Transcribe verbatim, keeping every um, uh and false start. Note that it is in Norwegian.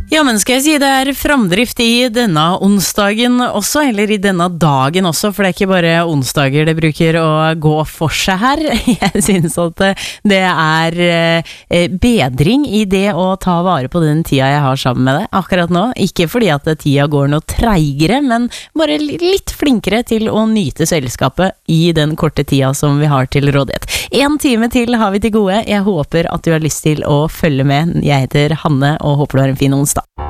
Ja, men skal jeg si det er framdrift i denne onsdagen også, eller i denne dagen også, for det er ikke bare onsdager det bruker å gå for seg her. Jeg synes at det er bedring i det å ta vare på den tida jeg har sammen med deg akkurat nå. Ikke fordi at tida går noe treigere, men bare litt flinkere til å nyte selskapet i den korte tida som vi har til rådighet. En time til har vi til gode. Jeg håper at du har lyst til å følge med. Jeg heter Hanne og håper du har en fin onsdag.